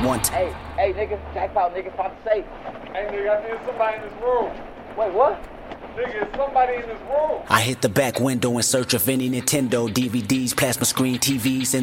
one time. Hey, nigga, jackpot, nigga, found the safe. Hey, nigga, I think somebody in this room. Wait, what? Nigga, it's somebody in this room. I hit the back window in search of any Nintendo DVDs, plasma screen TVs, and